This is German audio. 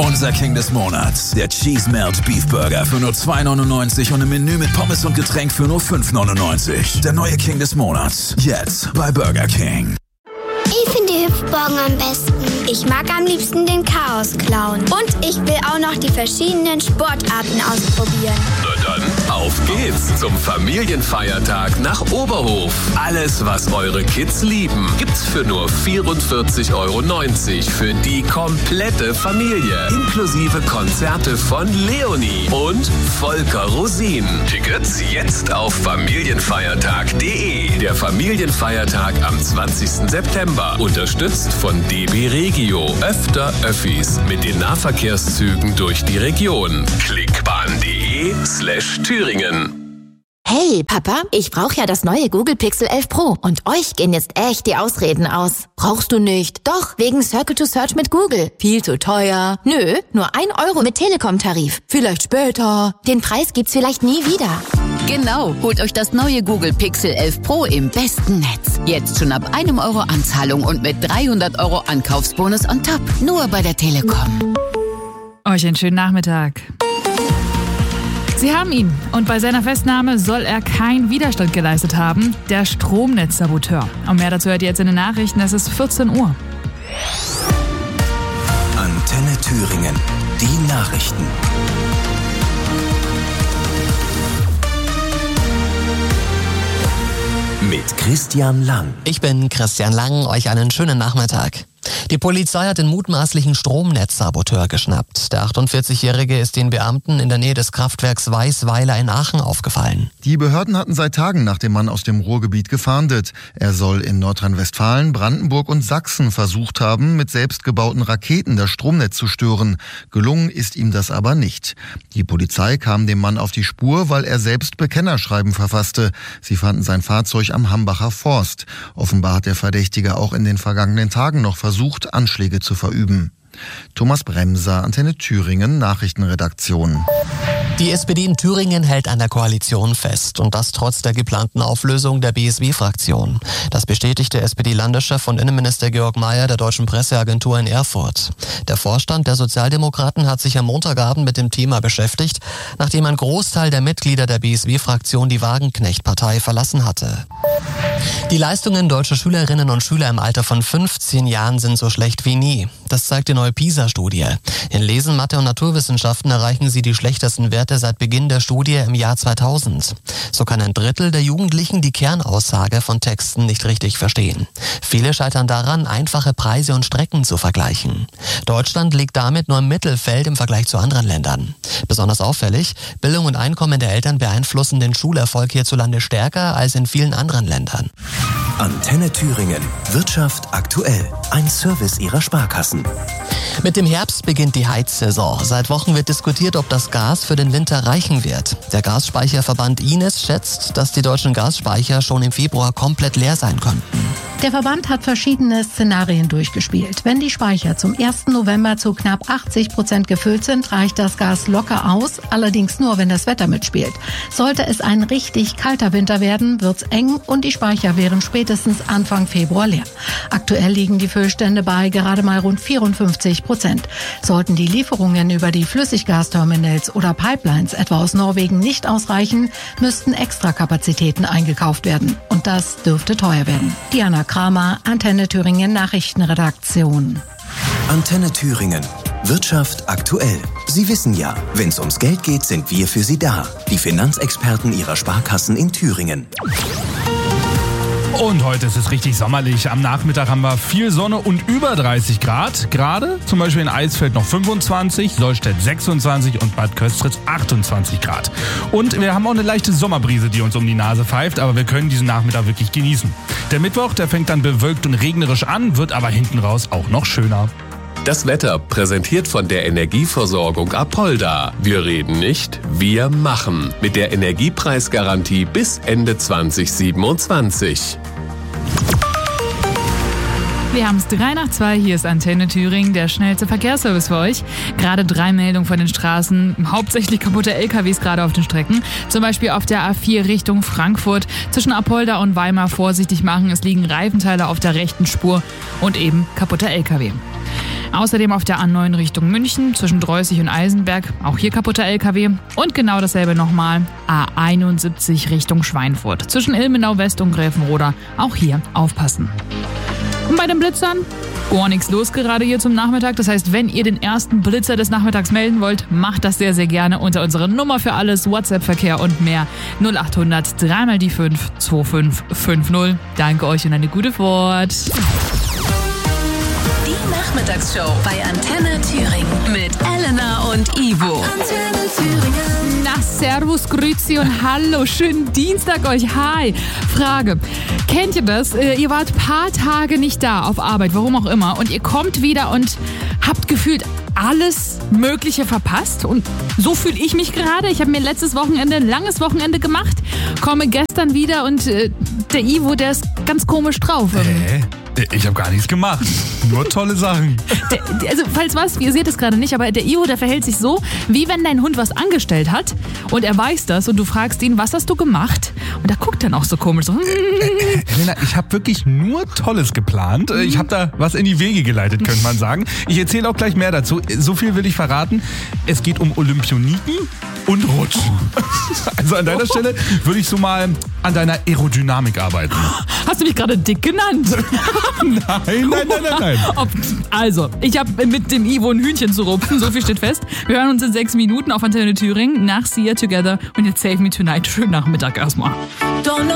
Unser King des Monats. Der Cheese Melt Beef Burger für nur 2,99 und im Menü mit Pommes und Getränk für nur 5,99. Der neue King des Monats. Jetzt bei Burger King. Ich finde die Hüpfburgen am besten. Ich mag am liebsten den Chaos-Clown. Und ich will auch noch die verschiedenen Sportarten ausprobieren. Na dann, auf geht's zum Familienfeiertag nach Oberhof. Alles, was eure Kids lieben, gibt's für nur 44,90 € für die komplette Familie. Inklusive Konzerte von Leonie und Volker Rosin. Tickets jetzt auf familienfeiertag.de. Der Familienfeiertag am 20. September. Unterstützt von DB Regio. Öfter Öffis mit den Nahverkehrszügen durch die Region. Klickbahn.de/Thüringen. Hey, Papa, ich brauche ja das neue Google Pixel 11 Pro und euch gehen jetzt echt die Ausreden aus. Brauchst du nicht? Doch, wegen Circle to Search mit Google. Viel zu teuer. Nö, nur 1 € mit Telekom-Tarif. Vielleicht später. Den Preis gibt's vielleicht nie wieder. Genau, holt euch das neue Google Pixel 11 Pro im besten Netz. Jetzt schon ab 1 € Anzahlung und mit 300 € Ankaufsbonus on top. Nur bei der Telekom. Euch einen schönen Nachmittag. Sie haben ihn und bei seiner Festnahme soll er keinen Widerstand geleistet haben. Der Stromnetzsaboteur. Und mehr dazu hört ihr jetzt in den Nachrichten. Es ist 14 Uhr. Antenne Thüringen. Die Nachrichten. Mit Christian Lang. Ich bin Christian Lang, euch einen schönen Nachmittag. Die Polizei hat den mutmaßlichen Stromnetzsaboteur geschnappt. Der 48-Jährige ist den Beamten in der Nähe des Kraftwerks Weißweiler in Aachen aufgefallen. Die Behörden hatten seit Tagen nach dem Mann aus dem Ruhrgebiet gefahndet. Er soll in Nordrhein-Westfalen, Brandenburg und Sachsen versucht haben, mit selbstgebauten Raketen das Stromnetz zu stören. Gelungen ist ihm das aber nicht. Die Polizei kam dem Mann auf die Spur, weil er selbst Bekennerschreiben verfasste. Sie fanden sein Fahrzeug am Hambacher Forst. Offenbar hat der Verdächtige auch in den vergangenen Tagen noch versucht, Anschläge zu verüben. Thomas Bremser, Antenne Thüringen, Nachrichtenredaktion. Die SPD in Thüringen hält an der Koalition fest und das trotz der geplanten Auflösung der BSW-Fraktion. Das bestätigte SPD-Landeschef und Innenminister Georg Mayer der Deutschen Presseagentur in Erfurt. Der Vorstand der Sozialdemokraten hat sich am Montagabend mit dem Thema beschäftigt, nachdem ein Großteil der Mitglieder der BSW-Fraktion die Wagenknecht-Partei verlassen hatte. Die Leistungen deutscher Schülerinnen und Schüler im Alter von 15 Jahren sind so schlecht wie nie. Das zeigt die neue PISA-Studie. In Lesen, Mathe und Naturwissenschaften erreichen sie die schlechtesten Werte seit Beginn der Studie im Jahr 2000. So kann ein Drittel der Jugendlichen die Kernaussage von Texten nicht richtig verstehen. Viele scheitern daran, einfache Preise und Strecken zu vergleichen. Deutschland liegt damit nur im Mittelfeld im Vergleich zu anderen Ländern. Besonders auffällig, Bildung und Einkommen der Eltern beeinflussen den Schulerfolg hierzulande stärker als in vielen anderen Ländern. Antenne Thüringen. Wirtschaft aktuell. Ein Service ihrer Sparkassen. Mit dem Herbst beginnt die Heizsaison. Seit Wochen wird diskutiert, ob das Gas für den Winter reichen wird. Der Gasspeicherverband Ines schätzt, dass die deutschen Gasspeicher schon im Februar komplett leer sein könnten. Der Verband hat verschiedene Szenarien durchgespielt. Wenn die Speicher zum 1. November zu knapp 80% gefüllt sind, reicht das Gas locker aus, allerdings nur, wenn das Wetter mitspielt. Sollte es ein richtig kalter Winter werden, wird's eng und die Speicher wären spätestens Anfang Februar leer. Aktuell liegen die Füllstände bei gerade mal rund 54%. Sollten die Lieferungen über die Flüssiggasterminals oder Pipelines etwa aus Norwegen nicht ausreichen, müssten Extrakapazitäten eingekauft werden. Und das dürfte teuer werden. Diana Kramer, Antenne Thüringen Nachrichtenredaktion. Antenne Thüringen. Wirtschaft aktuell. Sie wissen ja, wenn es ums Geld geht, sind wir für Sie da. Die Finanzexperten Ihrer Sparkassen in Thüringen. Und heute ist es richtig sommerlich. Am Nachmittag haben wir viel Sonne und über 30 Grad. Gerade zum Beispiel in Eisfeld noch 25, Sollstedt 26 und Bad Köstritz 28 Grad. Und wir haben auch eine leichte Sommerbrise, die uns um die Nase pfeift, aber wir können diesen Nachmittag wirklich genießen. Der Mittwoch, der fängt dann bewölkt und regnerisch an, wird aber hinten raus auch noch schöner. Das Wetter präsentiert von der Energieversorgung Apolda. Wir reden nicht, wir machen. Mit der Energiepreisgarantie bis Ende 2027. Wir haben es 3:02, hier ist Antenne Thüringen, der schnellste Verkehrsservice für euch. Gerade 3 Meldungen von den Straßen, hauptsächlich kaputte LKWs gerade auf den Strecken. Zum Beispiel auf der A4 Richtung Frankfurt. Zwischen Apolda und Weimar vorsichtig machen, es liegen Reifenteile auf der rechten Spur und eben kaputter LKW. Außerdem auf der A9 Richtung München zwischen Dreußig und Eisenberg, auch hier kaputter LKW. Und genau dasselbe nochmal, A71 Richtung Schweinfurt zwischen Ilmenau West und Gräfenroda, auch hier aufpassen. Und bei den Blitzern? Gar nichts los gerade hier zum Nachmittag. Das heißt, wenn ihr den ersten Blitzer des Nachmittags melden wollt, macht das sehr, sehr gerne unter unserer Nummer für alles, WhatsApp-Verkehr und mehr. 0800 3 die 5 2550. Danke euch und eine gute Fahrt. Die Nachmittagsshow bei Antenne Thüringen mit Elena und Ivo. Antenne Thüringen. Na, servus, grüezi und hallo. Schönen Dienstag euch. Hi. Frage. Kennt ihr das? Ihr wart paar Tage nicht da auf Arbeit, warum auch immer. Und ihr kommt wieder und habt gefühlt alles Mögliche verpasst. Und so fühle ich mich gerade. Ich habe mir letztes Wochenende ein langes Wochenende gemacht. Komme gestern wieder und der Ivo, der ist ganz komisch drauf. Ich habe gar nichts gemacht. Nur tolle Sachen. Also, falls was, ihr seht es gerade nicht, aber der Ivo, der verhält sich so, wie wenn dein Hund was angestellt hat und er weiß das und du fragst ihn, was hast du gemacht? Und er guckt dann auch so komisch so. Elena, ich habe wirklich nur Tolles geplant. Ich habe da was in die Wege geleitet, könnte man sagen. Ich erzähle auch gleich mehr dazu. So viel will ich verraten. Es geht um Olympioniken und Rutschen. Also an deiner Stelle würde ich so mal an deiner Aerodynamik arbeiten. Hast du mich gerade dick genannt? Nein. Also, ich habe mit dem Ivo ein Hühnchen zu rupfen, so viel steht fest. Wir hören uns in 6 Minuten auf Antenne Thüringen nach See You Together und jetzt Save Me Tonight. Schönen Nachmittag erstmal.